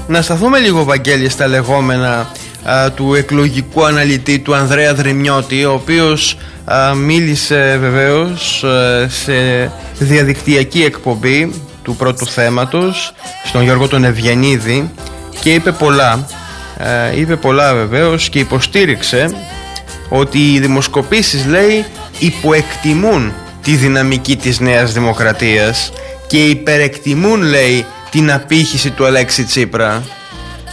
Να σταθούμε λίγο, Βαγγέλη, στα λεγόμενα του εκλογικού αναλυτή του Ανδρέα Δρυμιώτη, ο οποίος μίλησε βεβαίως σε διαδικτυακή εκπομπή του Πρώτου Θέματος στον Γιώργο τον Ευγενίδη και είπε πολλά βεβαίως, και υποστήριξε ότι οι δημοσκοπήσεις, λέει, υποεκτιμούν τη δυναμική της Νέας Δημοκρατίας και υπερεκτιμούν, λέει, την απήχηση του Αλέξη Τσίπρα.